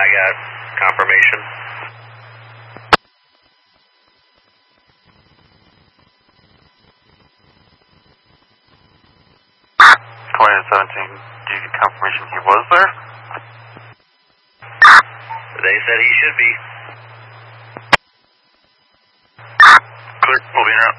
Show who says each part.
Speaker 1: got confirmation.
Speaker 2: Coin 17, do you get confirmation he was there?
Speaker 1: They said he should be.
Speaker 2: Clear, moving out.